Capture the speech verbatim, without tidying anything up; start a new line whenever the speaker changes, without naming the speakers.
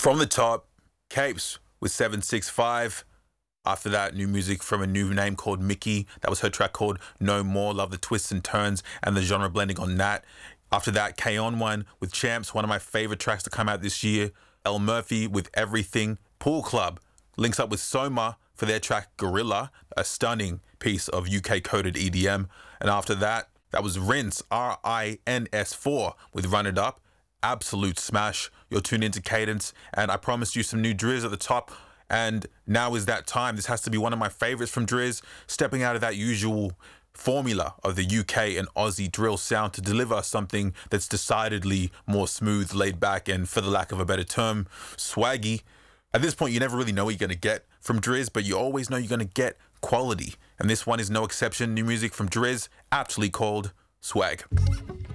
From the top, Capes with seven six five. After that, new music from a new name called Mickey. That was her track called No More. Love the twists and turns and the genre blending on that. After that, K-On! One with Champs, one of my favorite tracks to come out this year. El Murphy with Everything. Pool Club links up with Soma for their track Gorilla, a stunning piece of U K-coded E D M. And after that, that was Rinse, R I N S four with Run It Up. Absolute smash. You're tuned into Cadence, and I promised you some new Driz at the top. And now is that time. This has to be one of my favorites from Driz, stepping out of that usual formula of the U K and Aussie drill sound to deliver something that's decidedly more smooth, laid back, and for the lack of a better term, swaggy. At this point, you never really know what you're going to get from Driz, but you always know you're going to get quality. And this one is no exception. New music from Driz, aptly called Swag.